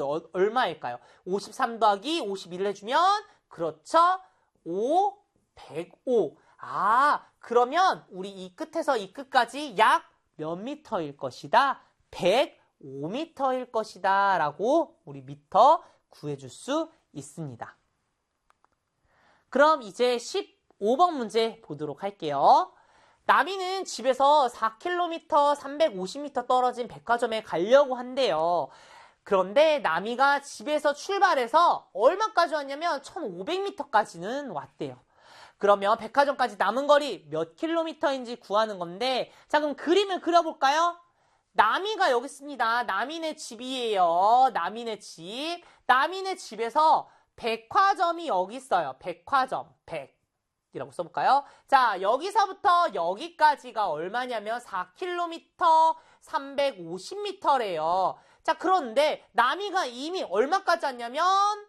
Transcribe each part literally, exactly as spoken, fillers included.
어, 얼마일까요? 오십삼 더하기 오십일을 해주면 그렇죠? 오, 백오. 아, 그러면 우리 이 끝에서 이 끝까지 약 몇 미터일 것이다? 백오 미터일 것이다 라고 우리 미터 구해줄 수 있습니다. 그럼 이제 십오 번 문제 보도록 할게요. 나미는 집에서 사 킬로미터 삼백오십 미터 떨어진 백화점에 가려고 한대요. 그런데 나미가 집에서 출발해서 얼마까지 왔냐면 천오백 미터까지는 왔대요. 그러면 백화점까지 남은 거리 몇 킬로미터인지 구하는 건데, 자, 그럼 그림을 그려볼까요? 나미가 여기 있습니다. 나미네 집이에요. 나미네 집. 나미네 집에서 백화점이 여기 있어요. 백화점, 백. 이라고 써볼까요? 자, 여기서부터 여기까지가 얼마냐면 사 킬로미터 삼백오십 미터래요. 자, 그런데 나미가 이미 얼마까지 왔냐면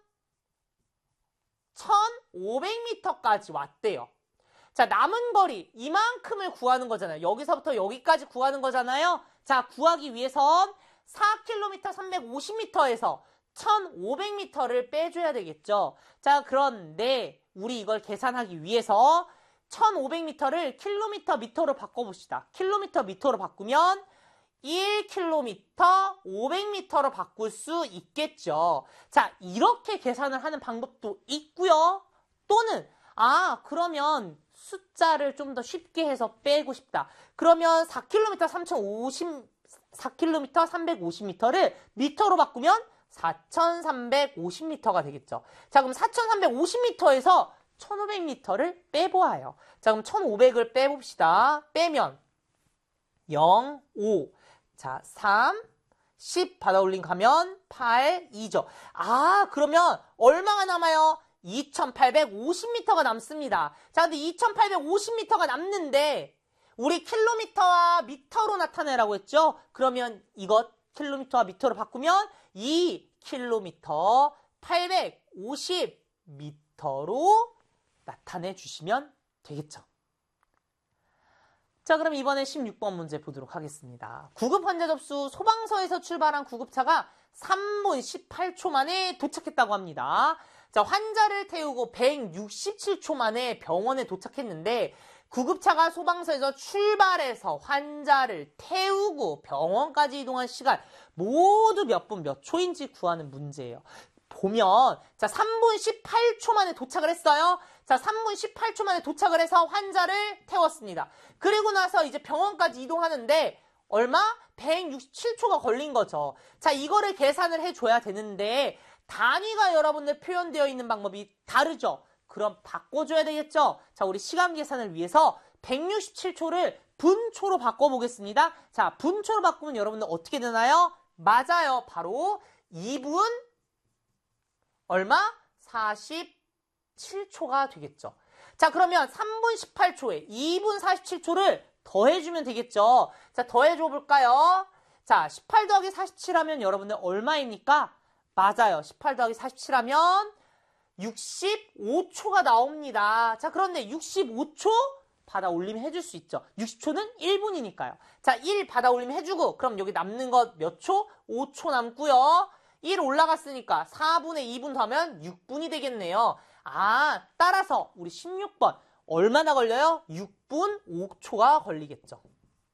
천오백 미터까지 왔대요. 자, 남은 거리 이만큼을 구하는 거잖아요. 여기서부터 여기까지 구하는 거잖아요. 자, 구하기 위해선 사 킬로미터 삼백오십 미터에서 천오백 미터를 빼줘야 되겠죠. 자, 그런데 우리 이걸 계산하기 위해서 천오백 미터를 킬로미터 미터로 바꿔봅시다. 킬로미터 미터로 바꾸면 일 킬로미터 오백 미터로 바꿀 수 있겠죠. 자, 이렇게 계산을 하는 방법도 있고요. 또는 아, 그러면 숫자를 좀 더 쉽게 해서 빼고 싶다. 그러면 사 킬로미터 삼천오십, 사 킬로미터 삼백오십 미터를 미터로 바꾸면 사천삼백오십 미터가 되겠죠. 자, 그럼 사천삼백오십 미터에서 천오백 미터를 빼보아요. 자, 그럼 천오백을 빼봅시다. 빼면 영, 오, 자, 삼, 십 받아올린 가면 팔, 이죠. 아, 그러면 얼마가 남아요? 이천팔백오십 미터가 남습니다. 자, 근데 이천팔백오십 미터가 남는데 우리 킬로미터와 미터로 나타내라고 했죠? 그러면 이것 킬로미터와 미터로 바꾸면 이 킬로미터 팔백오십 미터로 나타내 주시면 되겠죠. 자, 그럼 이번에 십육 번 문제 보도록 하겠습니다. 구급 환자 접수 소방서에서 출발한 구급차가 삼 분 십팔 초 만에 도착했다고 합니다. 자, 환자를 태우고 백육십칠 초 만에 병원에 도착했는데 구급차가 소방서에서 출발해서 환자를 태우고 병원까지 이동한 시간 모두 몇 분 몇 초인지 구하는 문제예요. 보면 자, 삼 분 십팔 초 만에 도착을 했어요. 자, 삼 분 십팔 초 만에 도착을 해서 환자를 태웠습니다. 그리고 나서 이제 병원까지 이동하는데 얼마? 백육십칠 초가 걸린 거죠. 자, 이거를 계산을 해줘야 되는데 단위가 여러분들 표현되어 있는 방법이 다르죠. 그럼 바꿔줘야 되겠죠. 자, 우리 시간 계산을 위해서 백육십칠 초를 분초로 바꿔보겠습니다. 자, 분초로 바꾸면 여러분들 어떻게 되나요? 맞아요. 바로 이 분 얼마? 사십칠 초가 되겠죠. 자, 그러면 삼 분 십팔 초에 이 분 사십칠 초를 더해주면 되겠죠. 자, 더해줘 볼까요? 자, 십팔 더하기 사십칠 하면 여러분들 얼마입니까? 맞아요. 십팔 더하기 사십칠 하면 육십오 초가 나옵니다. 자, 그런데 육십오 초 받아 올리면 해줄 수 있죠. 육십 초는 일 분이니까요. 자, 일 받아 올리면 해주고, 그럼 여기 남는 것 몇 초? 오 초 남고요. 일 올라갔으니까 사 분에 이 분 더하면 육 분이 되겠네요. 아, 따라서 우리 십육 번 얼마나 걸려요? 육 분 오 초가 걸리겠죠.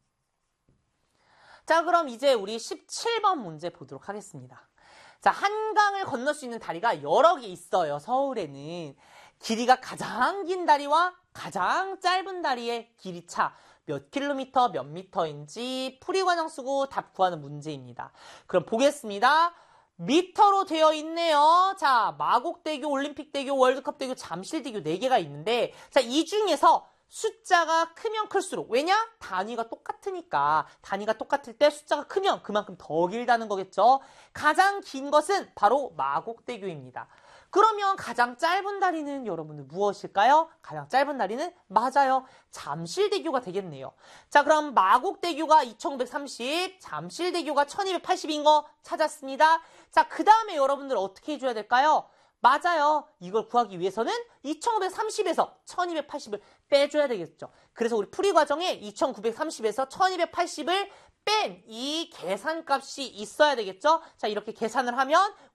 자, 그럼 이제 우리 십칠 번 문제 보도록 하겠습니다. 자, 한강을 건널 수 있는 다리가 여러 개 있어요. 서울에는. 길이가 가장 긴 다리와 가장 짧은 다리의 길이 차 몇 킬로미터 몇 미터인지 풀이 과정 쓰고 답 구하는 문제입니다. 그럼 보겠습니다. 미터로 되어 있네요. 자, 마곡대교, 올림픽대교, 월드컵대교, 잠실대교 네 개가 있는데 자, 이 중에서 숫자가 크면 클수록 왜냐? 단위가 똑같으니까 단위가 똑같을 때 숫자가 크면 그만큼 더 길다는 거겠죠. 가장 긴 것은 바로 마곡대교입니다. 그러면 가장 짧은 다리는 여러분들 무엇일까요? 가장 짧은 다리는 맞아요. 잠실대교가 되겠네요. 자, 그럼 마곡대교가 이천구백삼십, 잠실대교가 천이백팔십인 거 찾았습니다. 자, 그 다음에 여러분들 어떻게 해줘야 될까요? 맞아요. 이걸 구하기 위해서는 이천구백삼십에서 천이백팔십을 빼줘야 되겠죠. 그래서 우리 풀이 과정에 이천구백삼십에서 천이백팔십을 뺀 이 계산값이 있어야 되겠죠. 자, 이렇게 계산을 하면